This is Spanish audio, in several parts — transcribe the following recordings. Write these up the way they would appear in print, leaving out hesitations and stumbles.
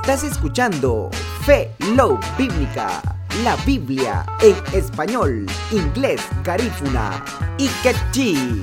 Estás escuchando Fe Love Bíblica, la Biblia en español, inglés, garífuna y quechí.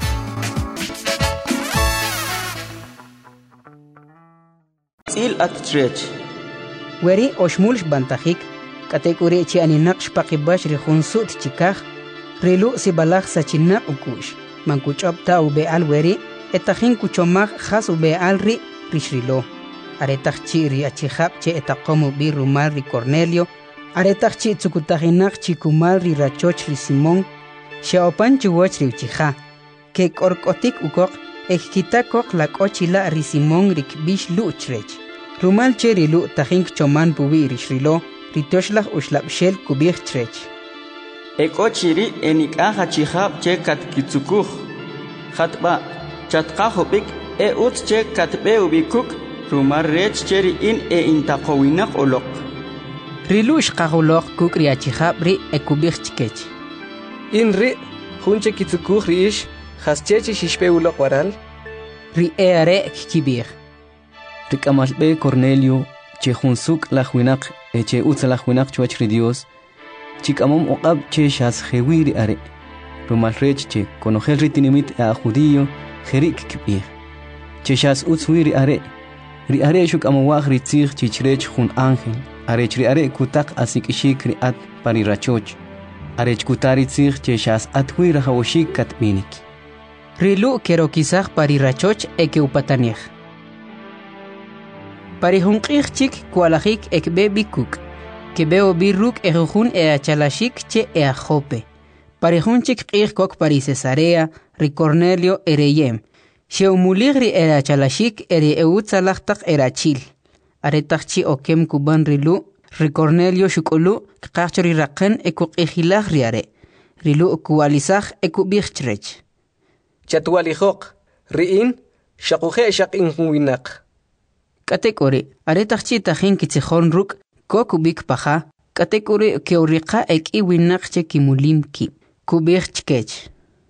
Il attrech Weri oshmulsh bantajik katekuri chi aninaqsh paqibash rijunsut chikaj rilu si balaj sachinaq ukush mankuchop ta ube al weri etajin kuchomaj khas ube al ri rishrilo aretaj chi ri achijab che etaqomu bi rumal ri Cornelio aretaj chi tsukutajinaq chi kumal ri rachoch ri Simón shaopan chuwach ri uchija ke korkotik ukok ekkitakok la kochila ri Simón rik bish luchrech rumal che rilu tajin choman pubi rishrilo ritoshlaj ushlabshel kubij trech ekochiri enikaja chihab che katkitsukuj hatba chatqajobik ut che katbe ubikuk rumar rech cheri in intaqowinaq oloq rilush qajoloq kukri achihab ri ekubij chkech in ri junche kitsukuj riish haschechi shishpe uloq waral ri eare kibij Rikamalbe Cornelio che junsuk la huinaq che utsa la huinaq chuachri Dios chikamom oqab che shas khewiri are rumal rech che konogel ritinimit a judío jerik kibir che shas utswiri are ri are shuk amwag ritzig chichrech jun ángel are chri are kutak asikishik riat pari rachoch are kutari tzig che shas atwira hawoshik katminik rilu kero kisaj pari rachoch eke upatanij Parihunqih chik kualajik ekbe bikuk, kebeo birruk ejujun achalashik che Jope. Parihun chik qih kok pari Cesarea, ri Cornelio ereyem. Sheumulig ri achalashik ere eutzalajtak erachil. Aretak chi okem kuban rilu, ri Cornelio shukulu, kqachri raqen ekuqihilaj riare. Rilu kualizaj ekubichrech. Chatualijok, riin, shakuje shakin huinaq. Katekori, aretakchi tajin kitzijon ruk, kokubik paja, katekori keuriqa ek iwinaqche kimulimki, kubik chkech.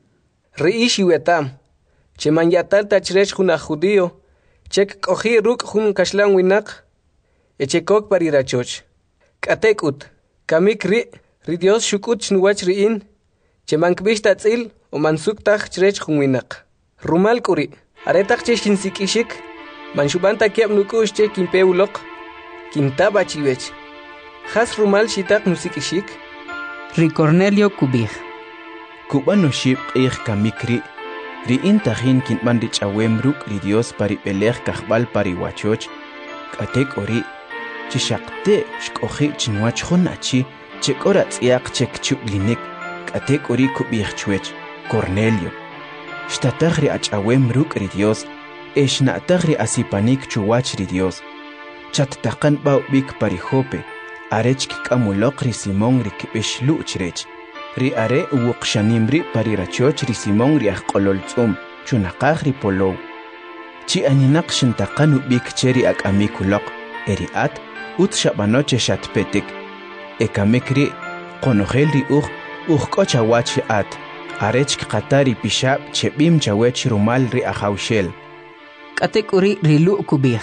Riish iwetam, che manyatal tachrech juna judío, chek koji ruk jun kashlan winaq, echekok parirachoch. Katekut, kamik ri Dios shukut chnuwach riin, che mankbish tatzil o mansuk taj chrech jun winaq. Rumal kuri, aretakche shinsikishik, Manshubanta kiab nukush che kimpeuloq, kintaba chiwech. Has rumal shitak musikishik. Ri Cornelio kubij. Kubano shib qih kamikri. Ri intajin kintman richawem ruk ri Dios pari pelej kahbal pari wachoch. Katek ori. Chishakte shkoji chinwach honachi. Chekora tsiak chek chublinik. Katek ori kubij chwech. Cornelio. Shtatag ri achawem ruk ri Dios. Eshnatagri asipanik chuwachri Dios. Chattaqan bau bik pari Jope. Arech kikamulok ri Simón ri kibishlu uchrech. Ri are uwuqshanimri pari rachoch ri Simón ri ahqololtzum. Chunaqaj ri polow. Chi aninaq shintaqan ubik cheri akamikulok. Eri at ut shabanoche shatpetik. Ekamikri qonogel ri kochawach at. Arech kqatari pishab chebim chawech rumal ri ahawshel. Katekuri rilu kubij.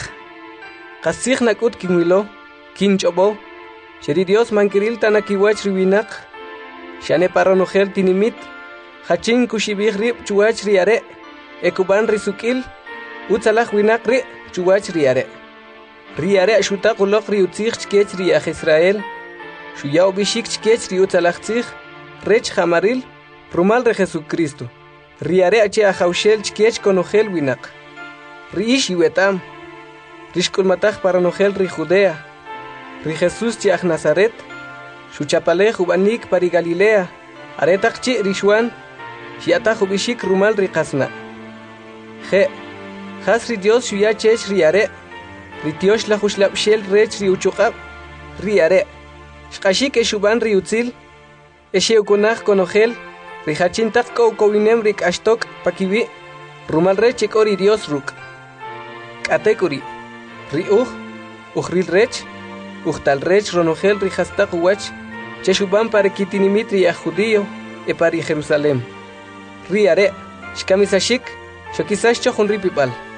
Qasig nakut kinwilo, kinchobo, sheri Dios mankiril tanakiwach riwinaq, shane paronogel tinimit, hachin kushibij rib chuwach riare, ekuban risukil, utzalaj winaq ri chuwach riare. Riare ashutaq uloq ri utzig chkech ri Israel, shuyaw bishik chkech ri utzalaj tzig, rech jamaril, rumal re Jesucristo. Riare ache ahawshel chkech konogel winaq. Riish iwetam, rishkulmataj paranogel ri Judea, ri Jesús chiaj Nazaret, shuchapalej ubanik pari Galilea, aretak chi rishwan, shiataj ubishik rumal ri qasna. Has ri Dios shuyachech ri are, ri tiosh la hushlabshel rech ri uchuqab, ri are, shqashik eshuban ri utzil, esheukunaj konogel, ri hachintak kowinem ri kashtok pakibi, rumal rech ekori Dios ruk. Katekuri, ri uhril rech, uhtal rech ronogel ri hastaq uwach, cheshuban para kitinimit ri judío, e pari Jerusalem. Ri are, shkamisashik, shokisash chohun ri pipal.